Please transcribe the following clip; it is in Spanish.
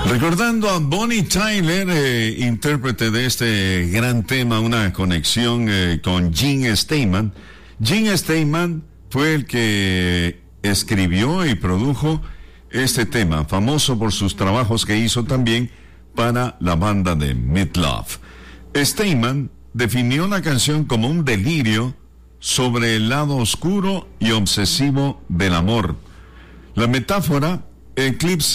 Recordando a Bonnie Tyler, intérprete de este gran tema, una conexión con Gene Steinman. Gene Steinman fue el que escribió y produjo este tema, famoso por sus trabajos que hizo también para la banda de Meat Loaf. Steinman definió la canción como un delirio sobre el lado oscuro y obsesivo del amor. La metáfora eclipsa